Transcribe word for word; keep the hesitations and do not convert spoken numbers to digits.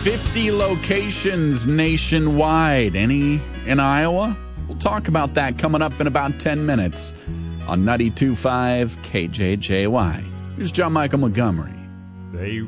fifty locations nationwide. Any in Iowa? We'll talk about that coming up in about ten minutes on ninety-two point five K J J Y. Here's John Michael Montgomery. They